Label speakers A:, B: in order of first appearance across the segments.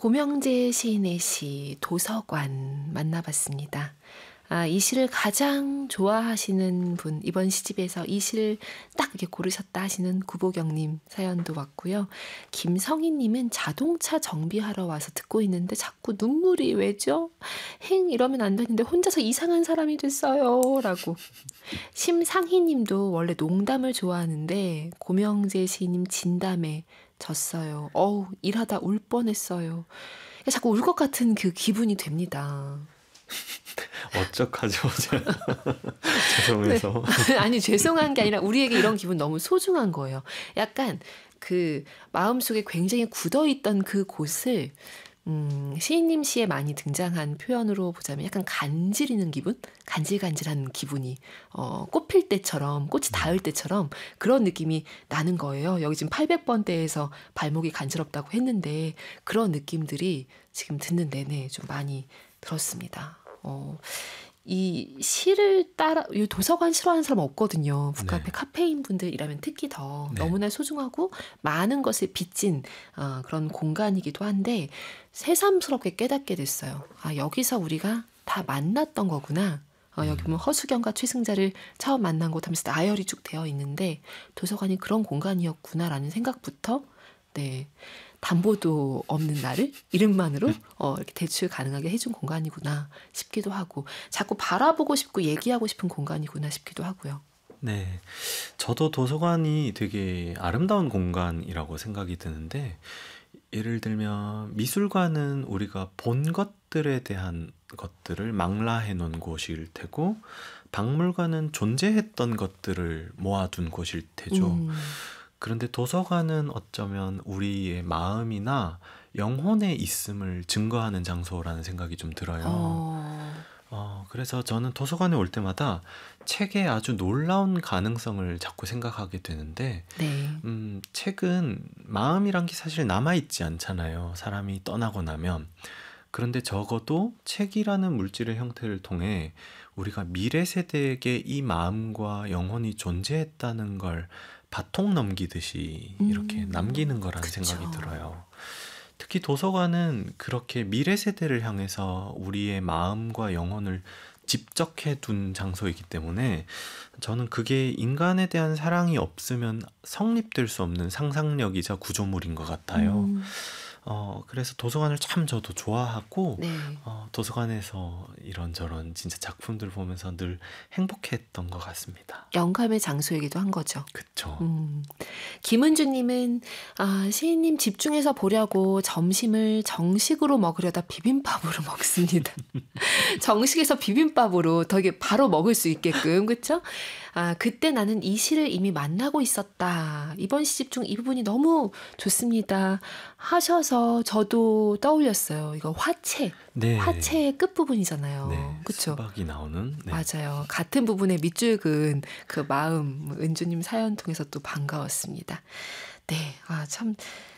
A: 고명재 시인의 시 도서관 만나봤습니다. 이 시를 가장 좋아하시는 분, 이번 시집에서 이 시를 딱 이렇게 고르셨다 하시는 구보경님 사연도 왔고요. 김성희님은 자동차 정비하러 와서 듣고 있는데 자꾸 눈물이 왜죠? 행 이러면 안 되는데 혼자서 이상한 사람이 됐어요. 라고. 심상희님도 원래 농담을 좋아하는데 고명재 시인님 진담에 졌어요. 일하다 울 뻔했어요. 자꾸 울 것 같은 그 기분이 됩니다.
B: 어떡하죠? 죄송해서.
A: 네. 아니 죄송한 게 아니라 우리에게 이런 기분 너무 소중한 거예요. 약간 그 마음속에 굉장히 굳어있던 그 곳을 시인님 시에 많이 등장한 표현으로 보자면 약간 간지리는 기분? 간질간질한 기분이 꽃 필 때처럼 꽃이 닿을 때처럼 그런 느낌이 나는 거예요. 여기 지금 800번대에서 발목이 간지럽다고 했는데 그런 느낌들이 지금 듣는 내내 좀 많이 들었습니다. 이 시를 따라 이 도서관 싫어하는 사람 없거든요. 북카페 카페인 분들이라면 특히 더 너무나 소중하고 많은 것을 빚진 그런 공간이기도 한데 새삼스럽게 깨닫게 됐어요. 여기서 우리가 다 만났던 거구나. 여기 보면 허수경과 최승자를 처음 만난 곳 하면서 나열이 쭉 되어 있는데 도서관이 그런 공간이었구나라는 생각부터 담보도 없는 나를 이름만으로 이렇게 대출 가능하게 해준 공간이구나 싶기도 하고 자꾸 바라보고 싶고 얘기하고 싶은 공간이구나 싶기도 하고요.
B: 네, 저도 도서관이 되게 아름다운 공간이라고 생각이 드는데 예를 들면 미술관은 우리가 본 것들에 대한 것들을 망라해 놓은 곳일 테고 박물관은 존재했던 것들을 모아둔 곳일 테죠. 그런데 도서관은 어쩌면 우리의 마음이나 영혼의 있음을 증거하는 장소라는 생각이 좀 들어요. 그래서 저는 도서관에 올 때마다 책의 아주 놀라운 가능성을 자꾸 생각하게 되는데 책은 마음이란 게 사실 남아있지 않잖아요. 사람이 떠나고 나면. 그런데 적어도 책이라는 물질의 형태를 통해 우리가 미래 세대에게 이 마음과 영혼이 존재했다는 걸 바통 넘기듯이 이렇게 남기는 거라는 생각이 들어요. 특히 도서관은 그렇게 미래 세대를 향해서 우리의 마음과 영혼을 집적해 둔 장소이기 때문에 저는 그게 인간에 대한 사랑이 없으면 성립될 수 없는 상상력이자 구조물인 것 같아요. 그래서 도서관을 참 저도 좋아하고 도서관에서 이런저런 진짜 작품들 보면서 늘 행복했던 것 같습니다.
A: 영감의 장소이기도 한 거죠.
B: 그쵸.
A: 김은주님은 시인님 집중해서 보려고 점심을 정식으로 먹으려다 비빔밥으로 먹습니다. 정식에서 비빔밥으로 되게 바로 먹을 수 있게끔 그렇죠? 그때 나는 이 시를 이미 만나고 있었다. 이번 시집 중 이 부분이 너무 좋습니다. 하셔서 저도 떠올렸어요. 이거 화채. 화채의 끝부분이잖아요. 그렇죠?
B: 수박이 나오는.
A: 맞아요. 같은 부분에 밑줄 그은 그 마음 은주님 사연 통해서 또 반가웠습니다. 참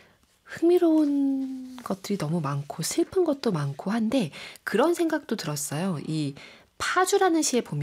A: 흥미로운 것들이 너무 많고 슬픈 것도 많고 한데 그런 생각도 들었어요. 이 파주라는 시에 보면